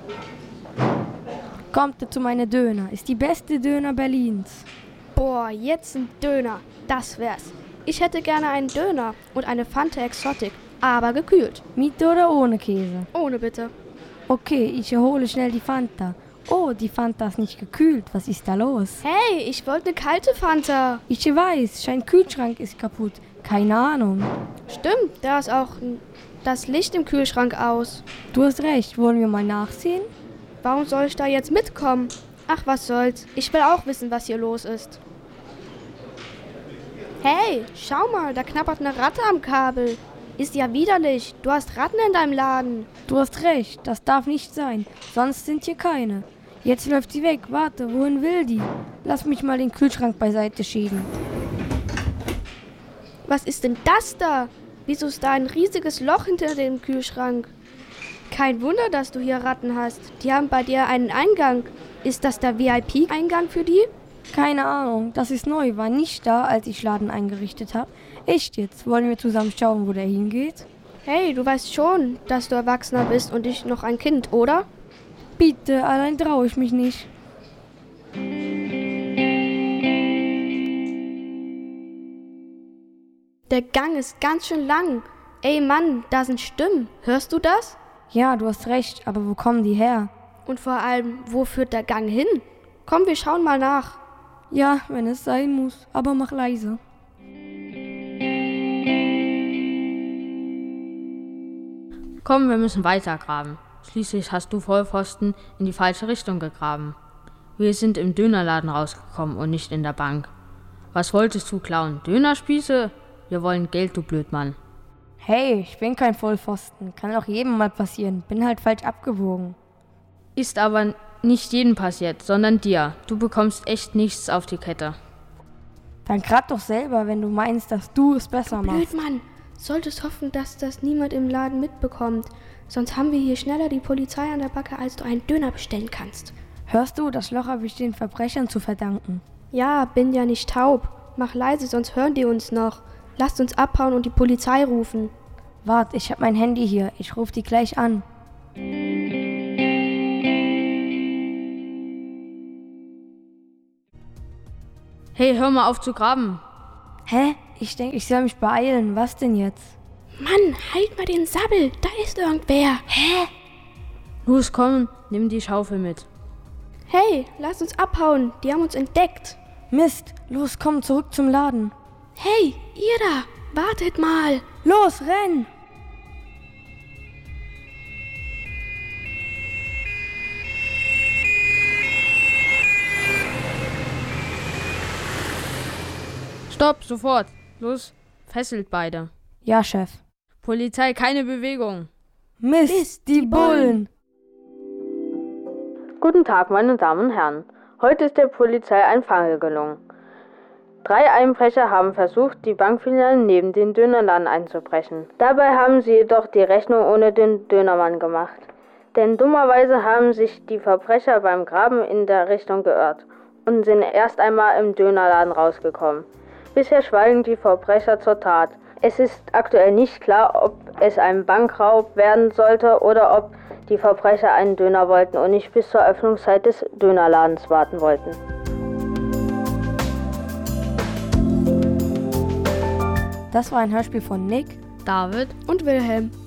Kommt zu meine Döner. Ist die beste Döner Berlins. Boah, jetzt ein Döner. Das wär's. Ich hätte gerne einen Döner und eine Fanta Exotic, aber gekühlt. Mit oder ohne Käse? Ohne bitte. Okay, ich hole schnell die Fanta. Oh, die Fanta ist nicht gekühlt. Was ist da los? Hey, ich wollte eine kalte Fanta. Ich weiß, scheint Kühlschrank ist kaputt. Keine Ahnung. Stimmt, da ist auch das Licht im Kühlschrank aus. Du hast recht, wollen wir mal nachsehen? Warum soll ich da jetzt mitkommen? Ach, was soll's. Ich will auch wissen, was hier los ist. Hey, schau mal, da knabbert eine Ratte am Kabel. Ist ja widerlich. Du hast Ratten in deinem Laden. Du hast recht, das darf nicht sein. Sonst sind hier keine. Jetzt läuft sie weg. Warte, wohin will die? Lass mich mal den Kühlschrank beiseite schieben. Was ist denn das da? Wieso ist da ein riesiges Loch hinter dem Kühlschrank? Kein Wunder, dass du hier Ratten hast. Die haben bei dir einen Eingang. Ist das der VIP-Eingang für die? Keine Ahnung, das ist neu, war nicht da, als ich Laden eingerichtet habe. Echt jetzt? Wollen wir zusammen schauen, wo der hingeht? Hey, du weißt schon, dass du Erwachsener bist und ich noch ein Kind, oder? Bitte, allein traue ich mich nicht. Der Gang ist ganz schön lang. Ey Mann, da sind Stimmen. Hörst du das? Ja, du hast recht, aber wo kommen die her? Und vor allem, wo führt der Gang hin? Komm, wir schauen mal nach. Ja, wenn es sein muss, aber mach leise. Komm, wir müssen weitergraben. Schließlich hast du Vollpfosten in die falsche Richtung gegraben. Wir sind im Dönerladen rausgekommen und nicht in der Bank. Was wolltest du klauen? Dönerspieße? Wir wollen Geld, du Blödmann. Hey, ich bin kein Vollpfosten. Kann auch jedem mal passieren. Bin halt falsch abgewogen. Ist aber nicht jedem passiert, sondern dir. Du bekommst echt nichts auf die Kette. Dann grad doch selber, wenn du meinst, dass du es besser machst. Blödmann, solltest hoffen, dass das niemand im Laden mitbekommt. Sonst haben wir hier schneller die Polizei an der Backe, als du einen Döner bestellen kannst. Hörst du, das Loch habe ich den Verbrechern zu verdanken. Ja, bin ja nicht taub. Mach leise, sonst hören die uns noch. Lasst uns abhauen und die Polizei rufen. Wart, ich hab mein Handy hier. Ich ruf die gleich an. Hey, hör mal auf zu graben. Hä? Ich denke, ich soll mich beeilen. Was denn jetzt? Mann, halt mal den Sabbel. Da ist irgendwer. Hä? Los, komm, nimm die Schaufel mit. Hey, lass uns abhauen. Die haben uns entdeckt. Mist, los, komm zurück zum Laden. Hey, ihr da, wartet mal. Los, renn! Stopp, sofort. Los, fesselt beide. Ja, Chef. Polizei, keine Bewegung. Mist, die Bullen! Guten Tag, meine Damen und Herren. Heute ist der Polizei ein Fall gelungen. 3 Einbrecher haben versucht, die Bankfiliale neben den Dönerladen einzubrechen. Dabei haben sie jedoch die Rechnung ohne den Dönermann gemacht. Denn dummerweise haben sich die Verbrecher beim Graben in der Richtung geirrt und sind erst einmal im Dönerladen rausgekommen. Bisher schweigen die Verbrecher zur Tat. Es ist aktuell nicht klar, ob es ein Bankraub werden sollte oder ob die Verbrecher einen Döner wollten und nicht bis zur Öffnungszeit des Dönerladens warten wollten. Das war ein Hörspiel von Nick, David Und Wilhelm.